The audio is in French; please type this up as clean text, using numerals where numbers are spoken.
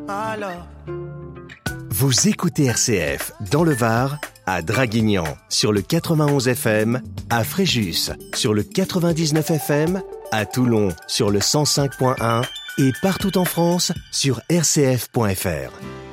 Alors. Vous écoutez RCF dans le Var, à Draguignan sur le 91 FM, à Fréjus sur le 99 FM, à Toulon sur le 105.1 et partout en France sur rcf.fr.